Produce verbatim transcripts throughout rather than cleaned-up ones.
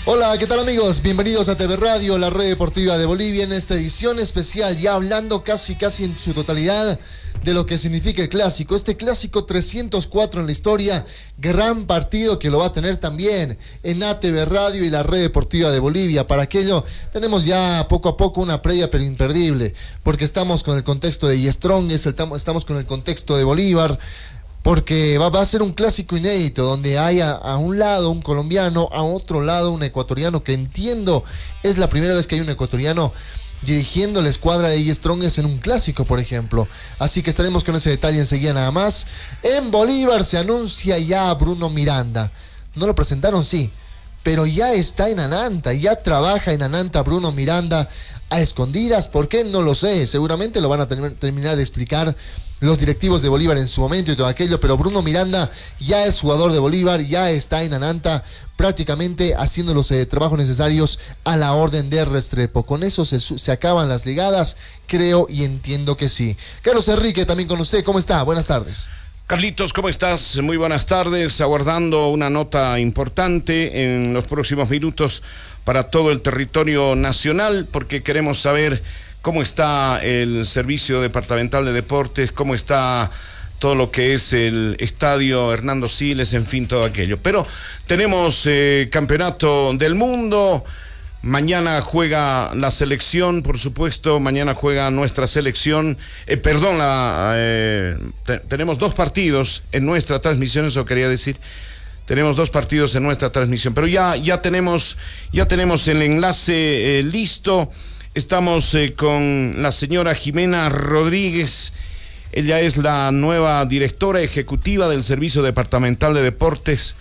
Hola, ¿qué tal amigos? Bienvenidos a T V Radio, la red deportiva de Bolivia, en esta edición especial, ya hablando casi casi en su totalidad de lo que significa el clásico. Este clásico trescientos cuatro en la historia, gran partido que lo va a tener también en A T V Radio y la red deportiva de Bolivia. Para aquello tenemos ya poco a poco una previa pero imperdible, porque estamos con el contexto de Yestrong, estamos con el contexto de Bolívar, porque va, va a ser un clásico inédito, donde hay a, a un lado un colombiano, a otro lado un ecuatoriano, que entiendo es la primera vez que hay un ecuatoriano dirigiendo la escuadra de Yestrong en un clásico, por ejemplo. Así que estaremos con ese detalle enseguida nada más. En Bolívar se anuncia ya a Bruno Miranda. No lo presentaron, sí, pero ya está en Ananta, ya trabaja en Ananta Bruno Miranda a escondidas. ¿Por qué? No lo sé, seguramente lo van a ter- terminar de explicar los directivos de Bolívar en su momento y todo aquello, pero Bruno Miranda ya es jugador de Bolívar, ya está en Ananta, prácticamente haciendo los eh, trabajos necesarios a la orden de Restrepo. Con eso se, se acaban las ligadas, creo y entiendo que sí. Carlos Enrique, también con usted, ¿cómo está? Buenas tardes. Carlitos, ¿cómo estás? Muy buenas tardes, aguardando una nota importante en los próximos minutos para todo el territorio nacional, porque queremos saber cómo está el Servicio Departamental de Deportes, cómo está todo lo que es el Estadio Hernando Siles, en fin, todo aquello. Pero tenemos eh, Campeonato del Mundo, mañana juega la selección, por supuesto, mañana juega nuestra selección, eh, perdón, la, eh, te, tenemos dos partidos en nuestra transmisión, eso quería decir. Tenemos dos partidos en nuestra transmisión, pero ya, ya, tenemos, ya tenemos el enlace eh, listo. Estamos eh, con la señora Jimena Rodríguez. Ella es la nueva directora ejecutiva del Servicio Departamental de Deportes,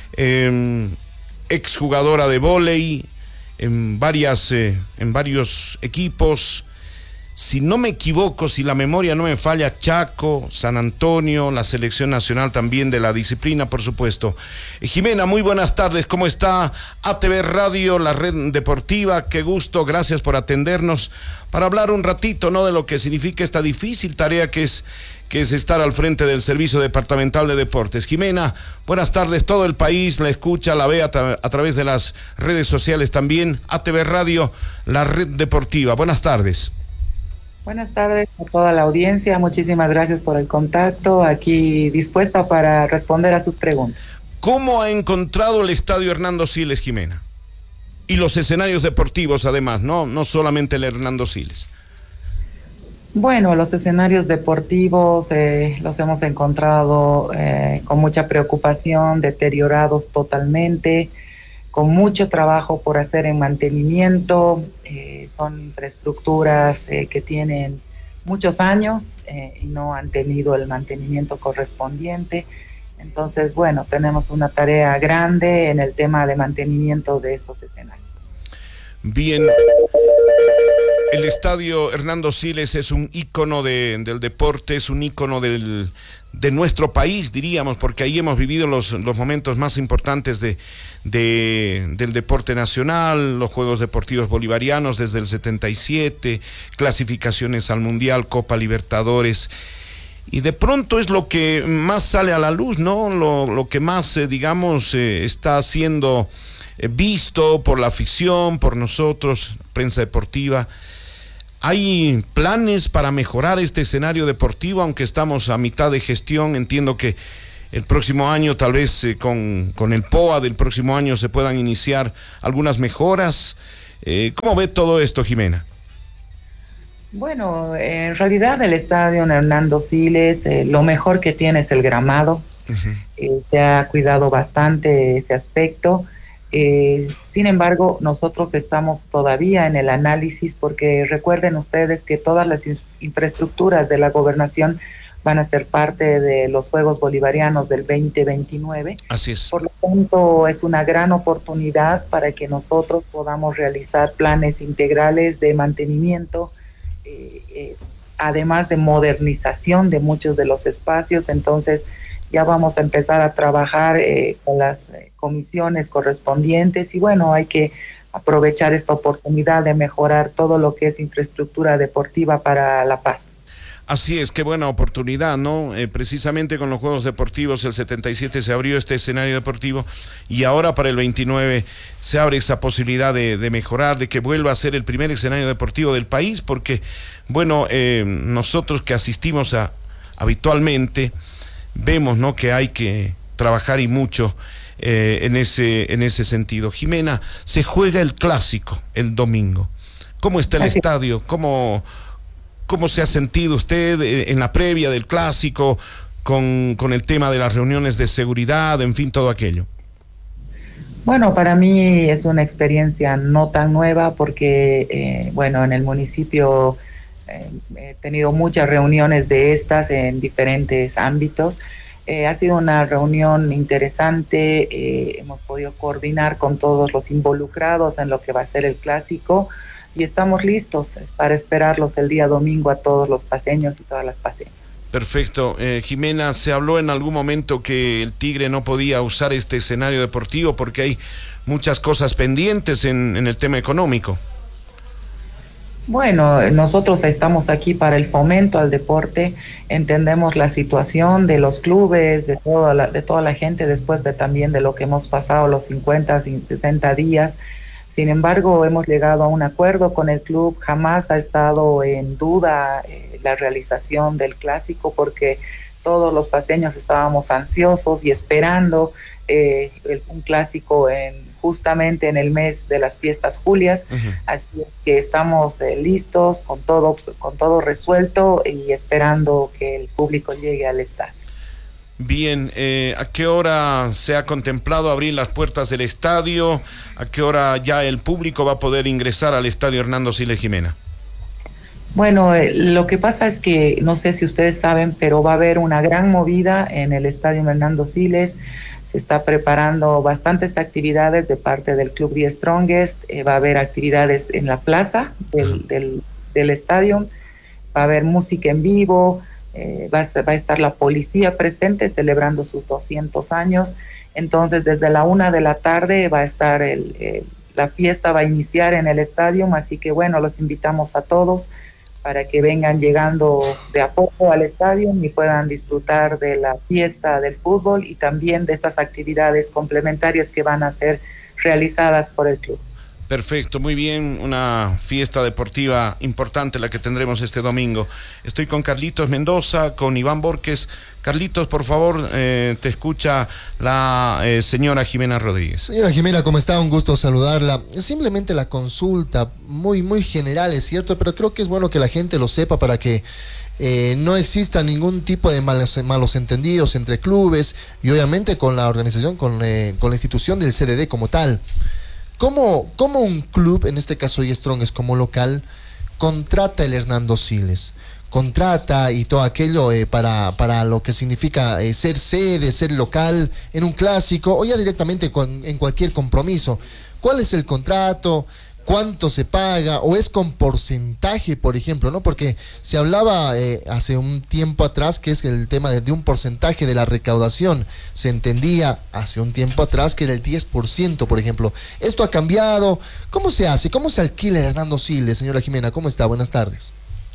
eh, exjugadora de vóley en, varias, eh, en varios equipos. Si no me equivoco, si la memoria no me falla, Chaco, San Antonio, la selección nacional también de la disciplina, por supuesto. Eh, Jimena, muy buenas tardes, ¿cómo está? A T V Radio, la red deportiva, qué gusto, gracias por atendernos, para hablar un ratito, ¿no?, de lo que significa esta difícil tarea que es, que es estar al frente del Servicio Departamental de Deportes. Jimena, buenas tardes, todo el país la escucha, la ve a, tra- a través de las redes sociales también, A T V Radio, la red deportiva, buenas tardes. Buenas tardes a toda la audiencia, muchísimas gracias por el contacto, aquí dispuesta para responder a sus preguntas. ¿Cómo ha encontrado el Estadio Hernando Siles, Jimena? Y los escenarios deportivos además, no, no solamente el Hernando Siles. Bueno, los escenarios deportivos eh, los hemos encontrado eh, con mucha preocupación, deteriorados totalmente, con mucho trabajo por hacer en mantenimiento. Eh, son infraestructuras eh, que tienen muchos años eh, y no han tenido el mantenimiento correspondiente. Entonces, bueno, tenemos una tarea grande en el tema de mantenimiento de estos escenarios. Bien, el Estadio Hernando Siles es un ícono de, del deporte, es un ícono del, de nuestro país, diríamos, porque ahí hemos vivido los, los momentos más importantes de, de, del deporte nacional, los Juegos Deportivos Bolivarianos desde el setenta y siete, clasificaciones al Mundial, Copa Libertadores, y de pronto es lo que más sale a la luz, ¿no? Lo, lo que más, eh, digamos, eh, está siendo eh, visto por la afición, por nosotros, prensa deportiva. ¿Hay planes para mejorar este escenario deportivo, aunque estamos a mitad de gestión? Entiendo que el próximo año, tal vez eh, con, con el P O A del próximo año, se puedan iniciar algunas mejoras. Eh, ¿Cómo ve todo esto, Jimena? Bueno, en realidad el estadio Hernando Siles, eh, lo mejor que tiene es el gramado. Uh-huh. Eh, se ha cuidado bastante ese aspecto. Eh, sin embargo, nosotros estamos todavía en el análisis, porque recuerden ustedes que todas las in- infraestructuras de la gobernación van a ser parte de los Juegos Bolivarianos del veinte veintinueve. Así es. Por lo tanto, es una gran oportunidad para que nosotros podamos realizar planes integrales de mantenimiento, eh, eh, además de modernización de muchos de los espacios. Entonces, ya vamos a empezar a trabajar eh, con las eh, comisiones correspondientes, y bueno, hay que aprovechar esta oportunidad de mejorar todo lo que es infraestructura deportiva para La Paz. Así es, qué buena oportunidad, ¿no? Eh, precisamente con los Juegos Deportivos, el setenta y siete se abrió este escenario deportivo y ahora para el veintinueve se abre esa posibilidad de, de mejorar, de que vuelva a ser el primer escenario deportivo del país, porque, bueno, eh, nosotros que asistimos a, habitualmente, vemos, ¿no?, que hay que trabajar y mucho eh, en ese, en ese sentido. Jimena, se juega el clásico el domingo. ¿Cómo está el Así. estadio? ¿Cómo... ¿Cómo se ha sentido usted en la previa del clásico con, con el tema de las reuniones de seguridad, en fin, todo aquello? Bueno, para mí es una experiencia no tan nueva porque, eh, bueno, en el municipio eh, he tenido muchas reuniones de estas en diferentes ámbitos. Eh, ha sido una reunión interesante, eh, hemos podido coordinar con todos los involucrados en lo que va a ser el clásico. Y estamos listos para esperarlos el día domingo a todos los paseños y todas las paseñas. Perfecto. Eh, Jimena, ¿se habló en algún momento que el Tigre no podía usar este escenario deportivo porque hay muchas cosas pendientes en, en el tema económico? Bueno, nosotros estamos aquí para el fomento al deporte, entendemos la situación de los clubes, de toda la, de toda la gente después de también de lo que hemos pasado los cincuenta, sesenta días. Sin embargo, hemos llegado a un acuerdo con el club, jamás ha estado en duda eh, la realización del clásico porque todos los paseños estábamos ansiosos y esperando eh, el, un clásico en, justamente en el mes de las fiestas julias, uh-huh. Así es que estamos eh, listos, con todo, con todo resuelto y esperando que el público llegue al estadio. Bien, eh, ¿a qué hora se ha contemplado abrir las puertas del estadio? ¿A qué hora ya el público va a poder ingresar al estadio Hernando Siles Jimena? Bueno, eh, lo que pasa es que, no sé si ustedes saben, pero va a haber una gran movida en el estadio Hernando Siles. Se está preparando bastantes actividades de parte del Club The Strongest. Eh, va a haber actividades en la plaza del, del, del estadio. Va a haber música en vivo. Eh, va, a, va a estar la policía presente celebrando sus doscientos años. Entonces, desde la una de la tarde va a estar el, el, la fiesta, va a iniciar en el estadio, así que bueno, los invitamos a todos para que vengan llegando de a poco al estadio y puedan disfrutar de la fiesta del fútbol y también de estas actividades complementarias que van a ser realizadas por el club. Perfecto, muy bien, una fiesta deportiva importante la que tendremos este domingo. Estoy con Carlitos Mendoza, con Iván Borges. Carlitos, por favor, eh, te escucha la eh, señora Jimena Rodríguez. Señora Jimena, ¿cómo está? Un gusto saludarla. Simplemente la consulta, muy, muy general, es cierto, pero creo que es bueno que la gente lo sepa para que eh, no exista ningún tipo de malos, malos entendidos entre clubes y obviamente con la organización, con, eh, con la institución del C D D como tal. ¿Cómo, ¿Cómo un club, en este caso The Strongest como local, contrata el Hernando Siles? Contrata y todo aquello eh, para, para lo que significa eh, ser sede, ser local en un clásico o ya directamente con, en cualquier compromiso. ¿Cuál es el contrato? ¿Cuánto se paga? ¿O es con porcentaje, por ejemplo? ¿No? Porque se hablaba eh, hace un tiempo atrás que es el tema de, de un porcentaje de la recaudación. Se entendía hace un tiempo atrás que era el diez por ciento, por ejemplo. ¿Esto ha cambiado? ¿Cómo se hace? ¿Cómo se alquila el Hernando Siles? Señora Jimena, ¿cómo está? Buenas tardes.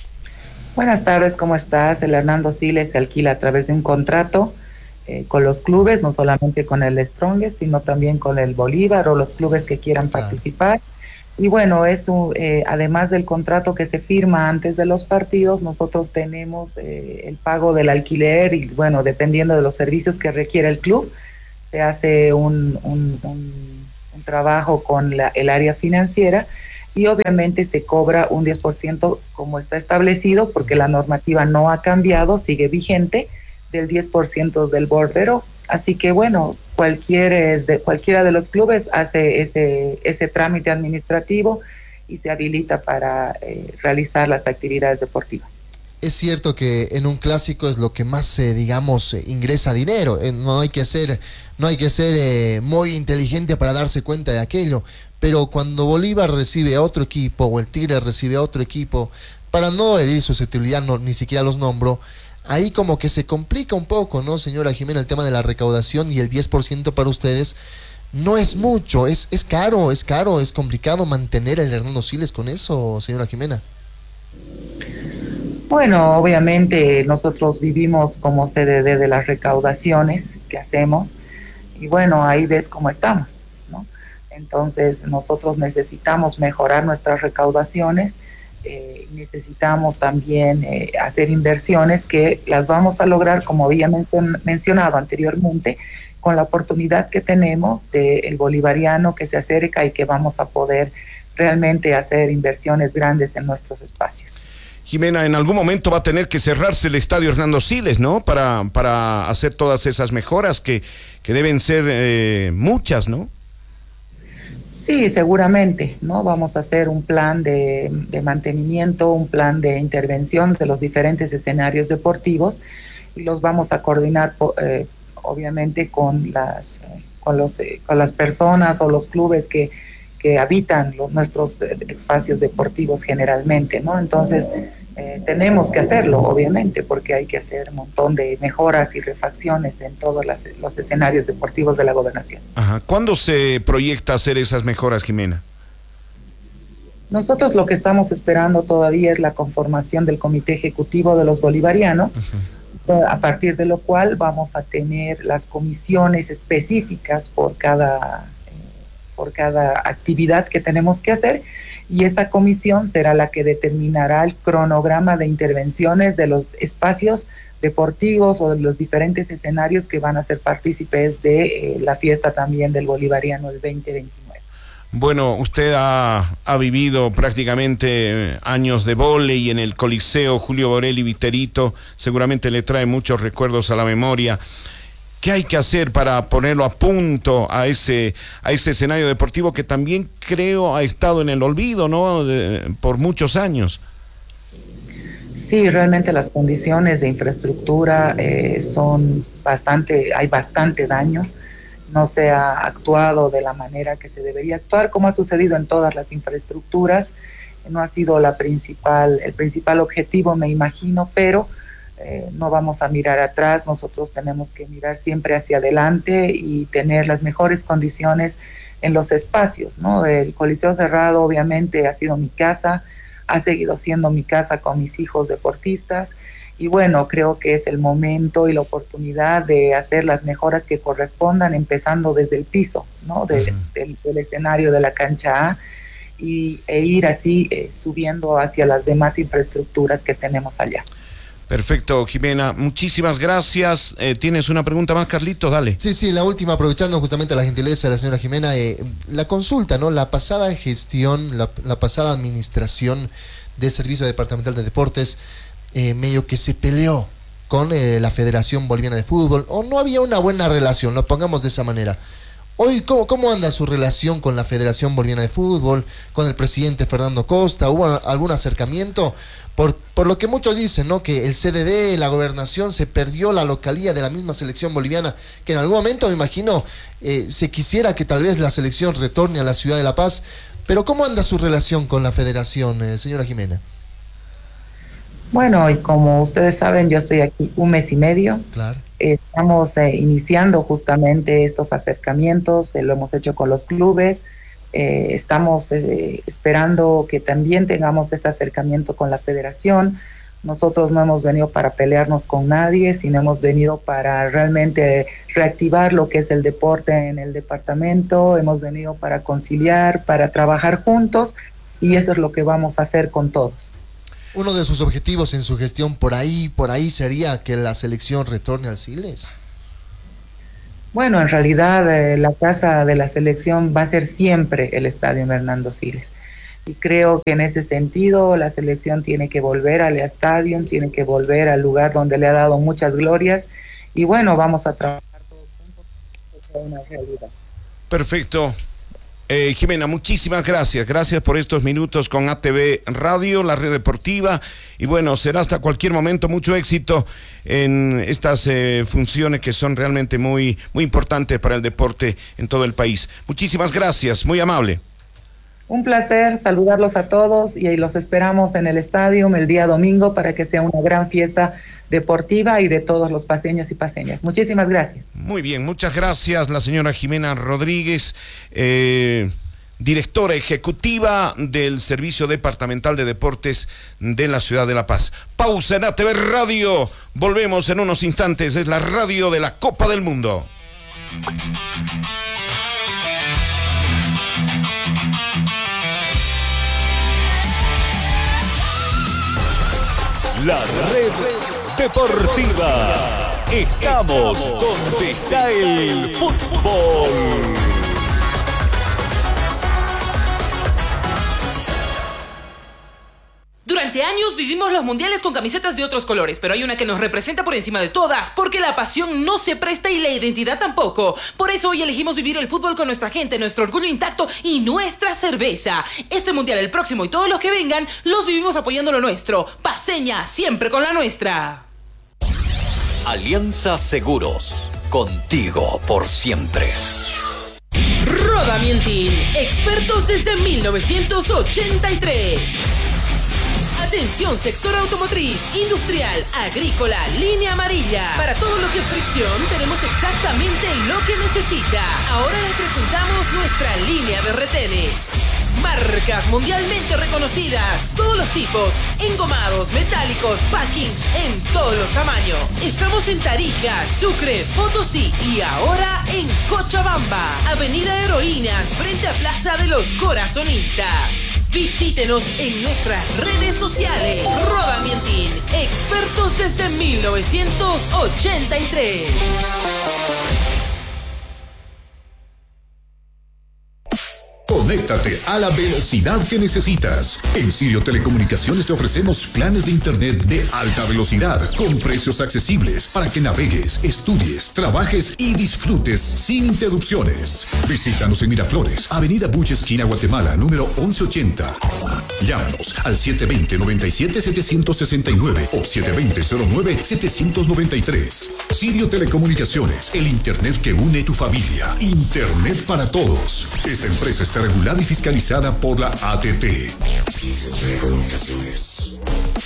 Buenas tardes, ¿cómo estás? El Hernando Siles se alquila a través de un contrato eh, con los clubes, no solamente con el Strongest, sino también con el Bolívar o los clubes que quieran claro. participar. Y bueno, eso, eh, además del contrato que se firma antes de los partidos, nosotros tenemos eh, el pago del alquiler y bueno, dependiendo de los servicios que requiere el club, se hace un, un, un, un trabajo con la, el área financiera y obviamente se cobra un diez por ciento como está establecido, porque la normativa no ha cambiado, sigue vigente, del diez por ciento del bordero. Así que bueno, cualquier de, cualquiera de los clubes hace ese, ese trámite administrativo y se habilita para eh, realizar las actividades deportivas. Es cierto que en un clásico es lo que más, eh, digamos, eh, ingresa dinero. Eh, no hay que ser, no hay que ser eh, muy inteligente para darse cuenta de aquello. Pero cuando Bolívar recibe a otro equipo o el Tigre recibe a otro equipo, para no herir susceptibilidad, no, ni siquiera los nombro, ahí como que se complica un poco, ¿no, señora Jimena? El tema de la recaudación y el diez por ciento para ustedes no es mucho, es, es caro, es caro, es complicado mantener el Hernando Siles con eso, señora Jimena. Bueno, obviamente nosotros vivimos como C D D de las recaudaciones que hacemos y bueno, ahí ves cómo estamos, ¿no? Entonces nosotros necesitamos mejorar nuestras recaudaciones, eh, necesitamos también eh, hacer inversiones que las vamos a lograr, como había men- mencionado anteriormente, con la oportunidad que tenemos del bolivariano que se acerca y que vamos a poder realmente hacer inversiones grandes en nuestros espacios. Jimena, en algún momento va a tener que cerrarse el estadio Hernando Siles, ¿no? Para, para hacer todas esas mejoras que, que deben ser eh, muchas, ¿no? Sí, seguramente, ¿no? Vamos a hacer un plan de, de mantenimiento, un plan de intervención de los diferentes escenarios deportivos y los vamos a coordinar, eh, obviamente, con las, eh, con, los, eh, con las personas o los clubes que, que habitan los, nuestros eh, espacios deportivos generalmente, ¿no? Entonces, eh, tenemos que hacerlo, obviamente, porque hay que hacer un montón de mejoras y refacciones en todos las, los escenarios deportivos de la gobernación. Ajá. ¿Cuándo se proyecta hacer esas mejoras, Jimena? Nosotros lo que estamos esperando todavía es la conformación del Comité Ejecutivo de los Bolivarianos, uh-huh. a partir de lo cual vamos a tener las comisiones específicas por cada, eh, por cada actividad que tenemos que hacer, y esa comisión será la que determinará el cronograma de intervenciones de los espacios deportivos o de los diferentes escenarios que van a ser partícipes de eh, la fiesta también del Bolivariano del veinte veintinueve. Bueno, usted ha, ha vivido prácticamente años de vóley en el Coliseo Julio Borelli Viterito, seguramente le trae muchos recuerdos a la memoria. ¿Qué hay que hacer para ponerlo a punto a ese a ese escenario deportivo que también creo ha estado en el olvido, ¿no? De, por muchos años. Sí, realmente las condiciones de infraestructura eh, son bastante, hay bastante daño. No se ha actuado de la manera que se debería actuar, como ha sucedido en todas las infraestructuras. No ha sido la principal, el principal objetivo, me imagino, pero Eh, no vamos a mirar atrás, nosotros tenemos que mirar siempre hacia adelante y tener las mejores condiciones en los espacios, ¿no? El Coliseo Cerrado obviamente ha sido mi casa, ha seguido siendo mi casa con mis hijos deportistas y bueno, creo que es el momento y la oportunidad de hacer las mejoras que correspondan, empezando desde el piso, ¿no? De, uh-huh. del, del escenario de la cancha A y, e ir así eh, subiendo hacia las demás infraestructuras que tenemos allá. Perfecto, Jimena, muchísimas gracias. Eh, ¿Tienes una pregunta más, Carlitos? Dale. Sí, sí, la última, aprovechando justamente la gentileza de la señora Jimena, eh, la consulta, ¿no? La pasada gestión, la, la pasada administración del Servicio Departamental de Deportes, eh, medio que se peleó con eh, la Federación Boliviana de Fútbol, o no había una buena relación, lo pongamos de esa manera. Hoy, ¿cómo, cómo anda su relación con la Federación Boliviana de Fútbol, con el presidente Fernando Costa? ¿Hubo algún acercamiento? Por, por lo que muchos dicen, ¿no? Que el C D D, la gobernación, se perdió la localía de la misma selección boliviana, que en algún momento, me imagino, eh, se quisiera que tal vez la selección retorne a la ciudad de La Paz. Pero ¿cómo anda su relación con la federación, eh, señora Jimena? Bueno, y como ustedes saben, yo estoy aquí un mes y medio. Claro. Estamos eh, iniciando justamente estos acercamientos, eh, lo hemos hecho con los clubes. Eh, estamos eh, esperando que también tengamos este acercamiento con la federación. Nosotros no hemos venido para pelearnos con nadie, sino hemos venido para realmente reactivar lo que es el deporte en el departamento. Hemos venido para conciliar, para trabajar juntos, y eso es lo que vamos a hacer con todos. Uno de sus objetivos en su gestión por ahí, por ahí sería que la selección retorne al Siles. Bueno, en realidad eh, la casa de la selección va a ser siempre el estadio Hernando Siles. Y creo que en ese sentido la selección tiene que volver al estadio, tiene que volver al lugar donde le ha dado muchas glorias. Y bueno, vamos a trabajar todos juntos para que sea una realidad. Perfecto. Eh, Jimena, muchísimas gracias. Gracias por estos minutos con A T V Radio, la red deportiva. Y bueno, será hasta cualquier momento. Mucho éxito en estas eh, funciones que son realmente muy, muy importantes para el deporte en todo el país. Muchísimas gracias, muy amable. Un placer saludarlos a todos y los esperamos en el estadio el día domingo para que sea una gran fiesta deportiva y de todos los paseños y paseñas. Muchísimas gracias. Muy bien, muchas gracias la señora Jimena Rodríguez, eh, directora ejecutiva del Servicio Departamental de Deportes de la Ciudad de La Paz. Pausa en A T V Radio. Volvemos en unos instantes. Es la radio de la Copa del Mundo. La red deportiva. Estamos donde está el fútbol. Durante años vivimos los mundiales con camisetas de otros colores, pero hay una que nos representa por encima de todas, porque la pasión no se presta y la identidad tampoco. Por eso hoy elegimos vivir el fútbol con nuestra gente, nuestro orgullo intacto y nuestra cerveza. Este mundial, el próximo y todos los que vengan, los vivimos apoyando lo nuestro. Paceña, siempre con la nuestra. Alianza Seguros, contigo por siempre. Rodamientin, expertos desde mil novecientos ochenta y tres. Atención, sector automotriz, industrial, agrícola, línea amarilla. Para todo lo que es fricción, tenemos exactamente lo que necesita. Ahora les presentamos nuestra línea de retenes. Marcas mundialmente reconocidas, todos los tipos, engomados, metálicos, packings, en todos los tamaños. Estamos en Tarija, Sucre, Potosí y ahora en Cochabamba. Avenida Heroínas, frente a Plaza de los Corazonistas. Visítenos en nuestras redes sociales. Rodamientin, expertos desde mil novecientos ochenta y tres. Conéctate a la velocidad que necesitas. En Sirio Telecomunicaciones te ofrecemos planes de internet de alta velocidad con precios accesibles para que navegues, estudies, trabajes y disfrutes sin interrupciones. Visítanos en Miraflores, Avenida Buche, esquina Guatemala, número once ochenta. Llámanos al siete dos cero, nueve siete, siete seis nueve o siete dos cero, cero nueve, siete nueve tres. Sirio Telecomunicaciones, el internet que une tu familia. Internet para todos. Esta empresa está regulada y fiscalizada por la A T T. Telecomunicaciones.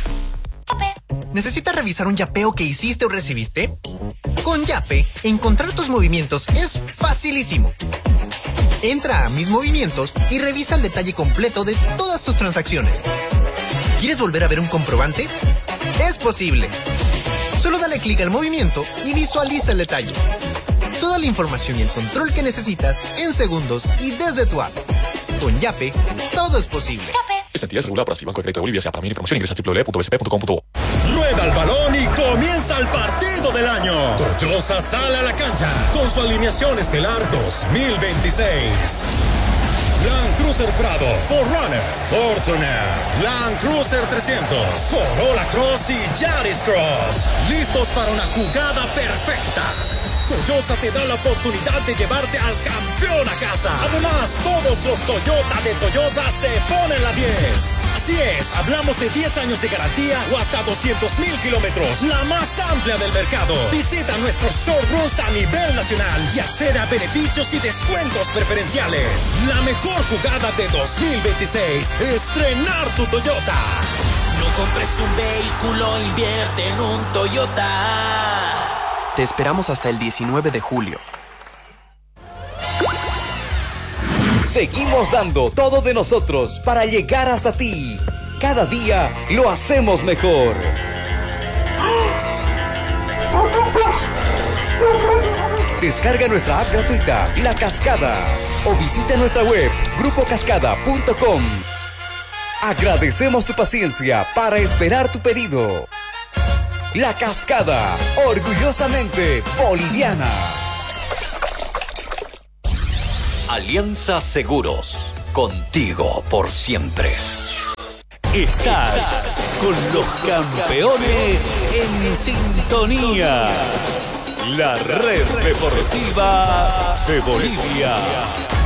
¿Necesitas revisar un yapeo que hiciste o recibiste? Con Yape, encontrar tus movimientos es facilísimo. Entra a Mis Movimientos y revisa el detalle completo de todas tus transacciones. ¿Quieres volver a ver un comprobante? Es posible. Solo dale clic al movimiento y visualiza el detalle. Toda la información y el control que necesitas en segundos y desde tu app. Con Yape, todo es posible. Esta entidad es regulada por Banco de Crédito de Bolivia. Sea para mayor información ingresa a doble u doble u doble u punto b c p punto com punto bo. Rueda el balón y comienza el partido del año. Toyosa sale a la cancha con su alineación estelar dos mil veintiséis. Land Cruiser Prado, cuatro runner, Fortuner, Land Cruiser trescientos, Corolla Cross y Yaris Cross. Listos para una jugada perfecta. Toyosa te da la oportunidad de llevarte al campeón a casa. Además, todos los Toyota de Toyosa se ponen la diez. Así es, hablamos de diez años de garantía o hasta doscientos mil kilómetros, la más amplia del mercado. Visita nuestros showrooms a nivel nacional y accede a beneficios y descuentos preferenciales. La mejor jugada de dos mil veintiséis, estrenar tu Toyota. No compres un vehículo, invierte en un Toyota. Te esperamos hasta el diecinueve de julio. Seguimos dando todo de nosotros para llegar hasta ti. Cada día lo hacemos mejor. Descarga nuestra app gratuita, La Cascada, o visita nuestra web, grupo cascada punto com. Agradecemos tu paciencia para esperar tu pedido. La Cascada, orgullosamente boliviana. Alianza Seguros, contigo por siempre. Estás con los campeones en sintonía. La red deportiva de Bolivia.